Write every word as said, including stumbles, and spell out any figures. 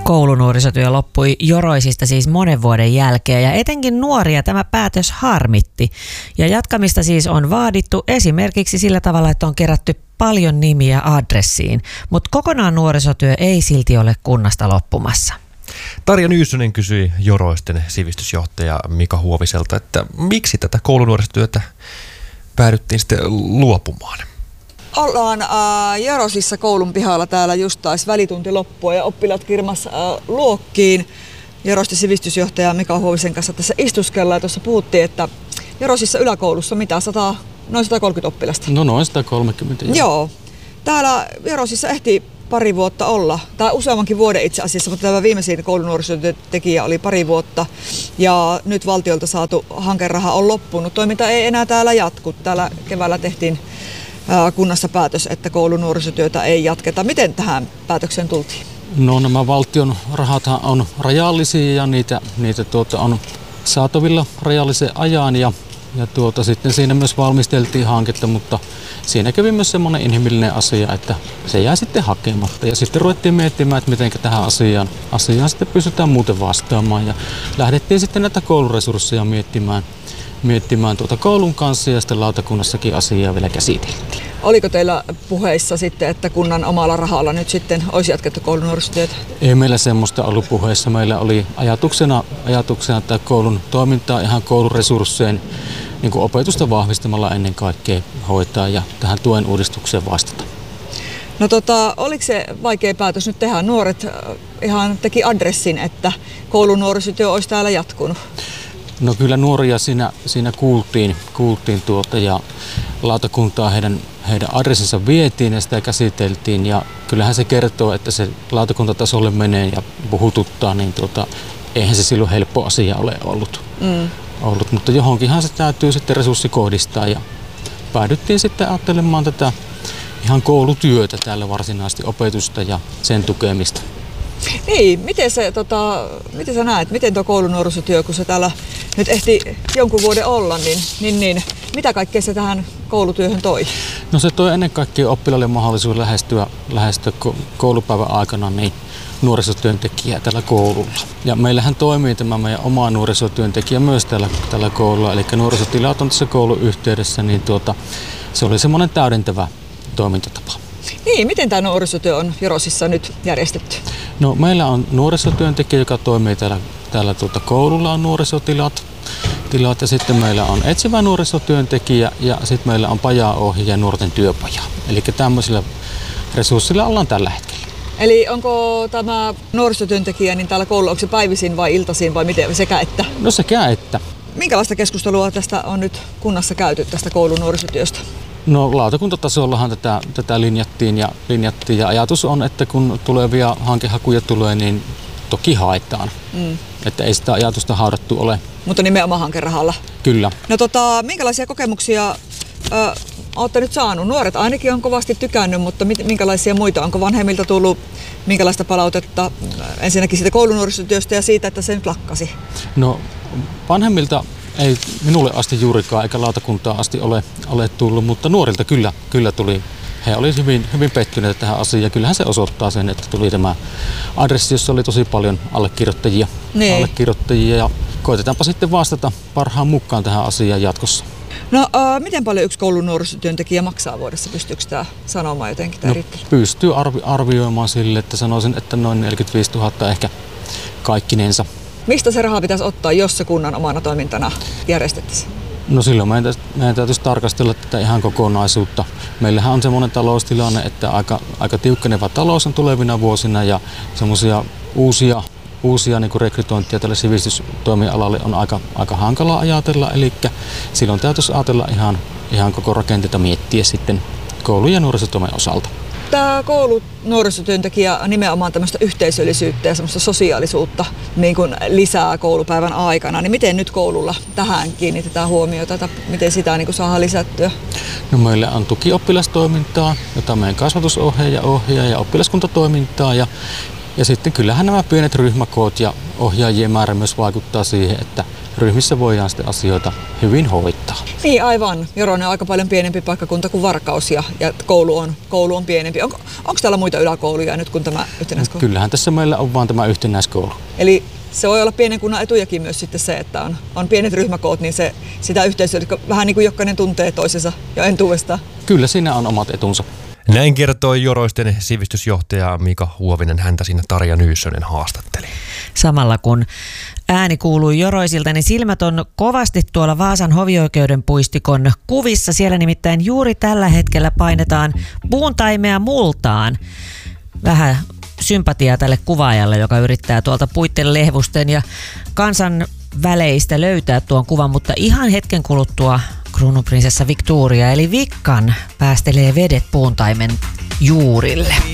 Koulunuorisotyö loppui Joroisista siis monen vuoden jälkeen ja etenkin nuoria tämä päätös harmitti. Ja jatkamista siis on vaadittu esimerkiksi sillä tavalla, että on kerätty paljon nimiä adressiin, mutta kokonaan nuorisotyö ei silti ole kunnasta loppumassa. Tarja Nyyssönen kysyi Joroisten sivistysjohtaja Mika Huoviselta, että miksi tätä koulunuorisotyötä päädyttiin sitten luopumaan? Ollaan äh, Jorosissa koulun pihalla, täällä just taisi välitunti loppua ja oppilaat kirmas äh, luokkiin. Joroisten sivistysjohtaja Mika Huovisen kanssa tässä istuskellaan ja tuossa puhuttiin, että Jorosissa yläkoulussa mitä, sata, noin sata kolmekymmentä oppilasta? No noin sata kolmekymmentä. Joo. joo. Täällä Jorosissa ehti pari vuotta olla, tai useammankin vuoden itse asiassa, mutta tämä viimeisin koulunuorisotyöntekijä oli pari vuotta ja nyt valtiolta saatu hankeraha on loppunut. Toiminta ei enää täällä jatku. Täällä keväällä tehtiin kunnassa päätös, että koulunuorisotyötä ei jatketa. Miten tähän päätökseen tultiin? No nämä valtion rahathan on rajallisia ja niitä, niitä tuota, on saatavilla rajallisen ajan ja, ja tuota, sitten siinä myös valmisteltiin hanketta, mutta siinä kävi myös semmoinen inhimillinen asia, että se jäi sitten hakematta ja sitten ruvettiin miettimään, että miten tähän asiaan, asiaan sitten pystytään muuten vastaamaan ja lähdettiin sitten näitä kouluresursseja miettimään. miettimään tuota koulun kanssa ja sitten lautakunnassakin asiaa vielä käsiteltiin. Oliko teillä puheissa sitten, että kunnan omalla rahalla nyt sitten olisi jatkettu koulunuorisotyötä? Ei meillä semmoista ollut puheissa. Meillä oli ajatuksena, ajatuksena että koulun toimintaa ihan kouluresursseen niin kuin opetusta vahvistamalla ennen kaikkea hoitaa ja tähän tuen uudistukseen vastata. No tota, oliko se vaikea päätös nyt tehdä? Nuoret ihan teki adressin, että koulunuorisotyö olisi täällä jatkunut. No kyllä nuoria siinä, siinä kuultiin, kuultiin tuota ja lautakuntaa heidän, heidän adressinsa vietiin ja sitä käsiteltiin ja kyllähän se kertoo, että se lautakuntatasolle menee ja puhututtaa, niin tuota, eihän se silloin helppo asia ole ollut, mm. ollut. Mutta johonkinhan se täytyy sitten resurssi kohdistaa ja päädyttiin sitten ajattelemaan tätä ihan koulutyötä täällä varsinaisesti opetusta ja sen tukemista. Niin, miten, se, tota, miten sä näet, miten tuo koulunuorisotyö, kun se täällä nyt ehti jonkun vuoden olla, niin, niin, niin mitä kaikkea se tähän koulutyöhön toi? No se toi ennen kaikkea oppilaille mahdollisuus lähestyä, lähestyä koulupäivän aikana niin nuorisotyöntekijää tällä koululla. Ja meillähän toimii tämä meidän oma nuorisotyöntekijä myös tällä, tällä koululla, eli nuorisotilat on tässä koulun yhteydessä, niin tuota, se oli semmoinen täydentävä toimintatapa. Niin, miten tämä nuorisotyö on Jorosissa nyt järjestetty? No, meillä on nuorisotyöntekijä, joka toimii täällä, täällä tuota, koululla on nuorisotilat tilat, ja sitten meillä on etsivä nuorisotyöntekijä ja sitten meillä on pajaohjaaja ja nuorten työpaja. Eli tämmöisillä resurssilla ollaan tällä hetkellä. Eli onko tämä nuorisotyöntekijä niin täällä koululla, onko se päivisin vai iltaisin vai miten, sekä että? No sekä että. Minkälaista keskustelua tästä on nyt kunnassa käyty tästä koulun nuorisotyöstä? No lautakuntatasollahan tätä, tätä linjattiin, ja, linjattiin ja ajatus on, että kun tulevia hankehakuja tulee, niin toki haetaan. Mm. Että ei sitä ajatusta haudattu ole. Mutta nimenomaan hankerahalla? Kyllä. No tota, minkälaisia kokemuksia ö, olette nyt saanut? Nuoret ainakin on kovasti tykännyt, mutta minkälaisia muita? Onko vanhemmilta tullut minkälaista palautetta ensinnäkin siitä koulunuorisotyöstä ja siitä, että se nyt lakkasi? No vanhemmilta ei minulle asti juurikaan eikä lautakuntaan asti ole, ole tullut, mutta nuorilta kyllä, kyllä tuli. He olivat hyvin, hyvin pettyneitä tähän asiaan ja kyllähän se osoittaa sen, että tuli tämä adressi, jossa oli tosi paljon allekirjoittajia, niin. allekirjoittajia ja koitetaanpa sitten vastata parhaan mukaan tähän asiaan jatkossa. No äh, miten paljon yksi koulun nuorisotyöntekijä maksaa vuodessa? Pystyykö tämä sanomaan jotenkin? No, pystyy arvi, arvioimaan sille, että sanoisin, että noin neljäkymmentäviisituhatta ehkä kaikkinensa. Mistä se raha pitäisi ottaa, jos se kunnan omana toimintana järjestettäisiin? No silloin meidän, meidän täytyisi tarkastella tätä ihan kokonaisuutta. Meillähän on semmoinen taloustilanne, että aika, aika tiukkeneva talous on tulevina vuosina ja semmoisia uusia, uusia niin kuin rekrytointia tälle sivistystoimialalle on aika, aika hankala ajatella. Eli silloin täytyisi ajatella ihan, ihan koko rakenteita miettiä sitten koulu- ja nuorisotoimen osalta. Tämä koulu nuorisotyöntekijä nimenomaan tämmöistä yhteisöllisyyttä ja semmoista sosiaalisuutta niin kuin lisää koulupäivän aikana. Niin miten nyt koululla tähän kiinnitetään huomiota, tai miten sitä niin kuin saadaan lisättyä? No meillä on tukioppilastoimintaa, jota meidän kasvatusohjaaja ohjaa ja oppilaskuntatoimintaa. Ja, ja sitten kyllähän nämä pienet ryhmäkoot ja ohjaajien määrä myös vaikuttaa siihen, että ryhmissä voidaan sitten asioita hyvin hoitaa. Niin aivan. Joroinen on aika paljon pienempi paikkakunta kuin Varkaus ja, ja koulu, on, koulu on pienempi. Onko, onko täällä muita yläkouluja nyt kuin tämä yhtenäiskoulu? Kyllähän tässä meillä on vaan tämä yhtenäiskoulu. Eli se voi olla pienen kunnan etujakin myös sitten se, että on, on pienet ryhmäkoot, niin se, sitä yhteisöä vähän niin kuin jokainen tuntee toisensa jo entuudestaan. Kyllä siinä on omat etunsa. Näin kertoi Joroisten sivistysjohtaja Mika Huovinen, häntä siinä Tarja Nyyssönen haastatteli. Samalla kun ääni kuului Joroisilta, niin silmät on kovasti tuolla Vaasan hovioikeuden puistikon kuvissa. Siellä nimittäin juuri tällä hetkellä painetaan puuntaimea multaan. Vähän sympatiaa tälle kuvaajalle, joka yrittää tuolta puitten lehvusten ja kansan väleistä löytää tuon kuvan, mutta ihan hetken kuluttua kruununprinsessa Victoria eli Vickan päästelee vedet puuntaimen juurille.